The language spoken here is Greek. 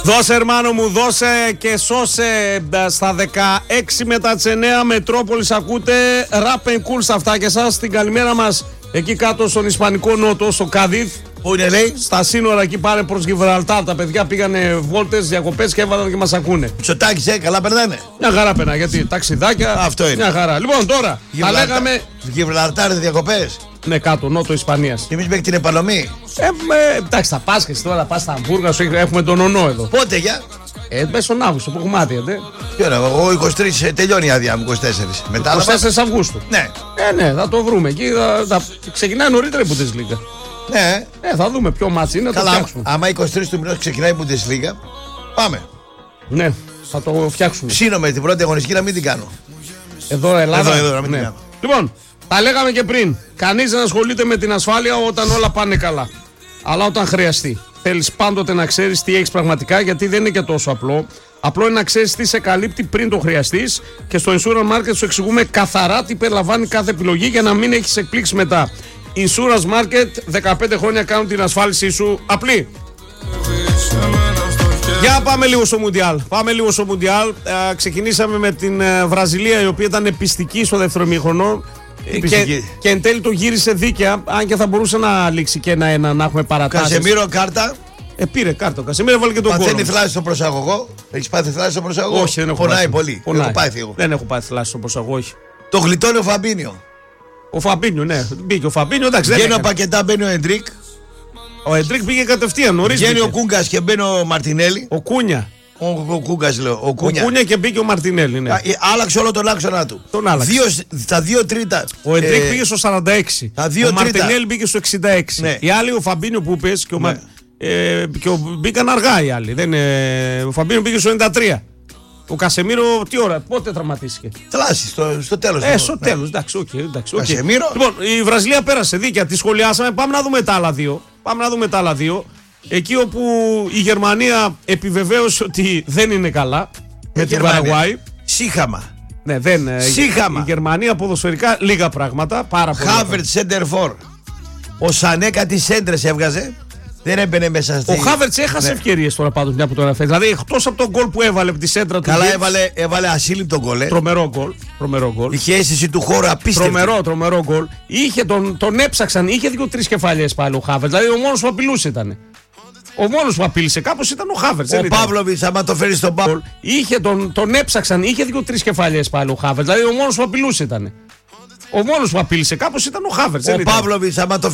Δώσε ερμάνο μου, δώσε και σώσε. Στα 16 μετά τις 9 Μετρόπολης ακούτε Rap and Cool στα αυτάκια σας. Την καλημέρα μας εκεί κάτω στον Ισπανικό Νότο, στο Καδίθ. Πού είναι, λέει? Στα σύνορα εκεί πάνε προς Γιβραλτάρ. Τα παιδιά πήγανε βόλτες, διακοπές και έβαλαν και μας ακούνε. Μητσοτάκης, καλά περνάνε? Μια χαρά περνά, γιατί ταξιδάκια. Αυτό είναι. Μια χαρά. Λοιπόν, τώρα θα λέγαμε. Γιβραλτάρ διακοπές. Ναι, κάτω, Νότο Ισπανίας. Και εμείς μέχρι την επανομή. Εντάξει, θα πας και εσύ τώρα, πας στα Αμβούργα, σου έχουμε τον Ονό εδώ. Πότε για? Μέσα στον Αύγουστο που έχουμε άδεια, δε. Τι ώρα, εγώ 23 τελειώνει η άδεια μου, 24. Μετά 24 Αυγούστου. Ναι. Ναι, θα το βρούμε εκεί. Ξεκινάει νωρίτερα η Bundesliga. Ναι. Θα δούμε ποιο μάτς είναι. Καλά, το φτιάξουμε. άμα 23 του μηνός ξεκινάει η Bundesliga, πάμε. Ναι, θα το φτιάξουμε. Ψήνομαι την πρώτη αγωνιστική να μην την κάνω. Εδώ Ελλάδα. Εδώ, να μην την κάνω. Λοιπόν, τα λέγαμε και πριν. Κανείς δεν ασχολείται με την ασφάλεια όταν όλα πάνε καλά. Αλλά όταν χρειαστεί. Θέλεις πάντοτε να ξέρεις τι έχεις πραγματικά, γιατί δεν είναι και τόσο απλό. Απλό είναι να ξέρεις τι σε καλύπτει πριν το χρειαστείς, και στο Insurance Market σου εξηγούμε καθαρά τι περιλαμβάνει κάθε επιλογή για να μην έχεις εκπλήξεις μετά. Insurance Market, 15 χρόνια κάνουν την ασφάλισή σου απλή. Για πάμε λίγο στο Μουντιάλ. Ξεκινήσαμε με την Βραζιλία, η οποία ήταν πιστική στο δεύτερο ημίχρονο. Και εν τέλει το γύρισε δίκαια, αν και θα μπορούσε να λήξει και 1-1, να έχουμε παρατάσεις. Κασεμίρο κάρτα. Πήρε κάρτα. Ο Κασεμίρο βάλε και τον κόλο. Παθαίνει θλάση στο προσαγωγό. Έχεις πάθει θλάση στο προσαγωγό? Όχι, δεν έχω πονάει πάθει. πολύ. Έχω πάθει εγώ. Δεν έχω πάθει θλάση στο προσαγωγό, όχι. Το γλιτώνει ο Φαμπίνιο. Ο Φαμπίνιο, ναι. Μπήκε ο Φαμπίνιο, εντάξει. Βγαίνει ο Πακετά, μπαίνει ο Εντρίκ. Ο Εντρίκ πήγε κατευθείαν νωρίς. Βγαίνει ο Κούγκας και μπαίνει ο Μαρτινέλη. Ο Κούνια. Ο Κούγκας λέω. Ο Κούνια και μπήκε ο Μαρτινέλη, ναι. Άλλαξε όλο τον άξονα του. Τον άλλαξε. Τα 2 τρίτα. Ο Εντρίκ πήγε στο 46. Ο Μαρτινέλη πήγε στο 66. Ναι. Οι άλλοι, ο Φαμπίνιο που πες και μπήκαν αργά οι άλλοι. Ο Φαμπίνιο πήγε στο 93. Ο Κασεμίρο τι ώρα, πότε τραυματίστηκε? Θλάση στο τέλος. Στο τέλος, εντάξει, οκ. Κασεμίρο. Λοιπόν, η Βραζιλία πέρασε δίκαια, τη σχολιάσαμε. Πάμε να δούμε τα άλλα δύο. Εκεί όπου η Γερμανία επιβεβαίωσε ότι δεν είναι καλά με την Παραγουάη. Σύχαμα. Ναι, Σύχαμα. Η Γερμανία ποδοσφαιρικά λίγα πράγματα. Πάρα πολλά. Χάβερτ Σέντερφορ. Ο Σανέ κάτι σέντρες έβγαζε. Δεν έμπαινε μέσα στη. Ο Χάβερτς έχασε ευκαιρίες τώρα πάντως, μια που τον αναφέρει. Δηλαδή εκτός από τον γκολ που έβαλε από τη σέντρα του. Καλά, έβαλε ασύλληπτο γκολ. Τρομερό γκολ. Είχε αίσθηση του χώρου απίστευτη. Τρομερό γκολ. Τον έψαξαν, είχε 2-3 κεφαλιές πάλι ο Χάβερτς. Δηλαδή ο μόνος που απειλούσε ήταν. Ο μόνος που απείλησε κάπως ήταν ο Χάβερτς. Ο Παύλοβιτς, άμα το φέρει στον Παύλο. Τον έψαξαν, είχε 2-3 κεφαλιές πάλι ο Χάβερτς. Δηλαδή ο μόνος που απειλούσε ήταν. Ο μόνος που απειλήσε κάπως ήταν ο Χάβερτς. Ο Παύλοβιτς, άμα το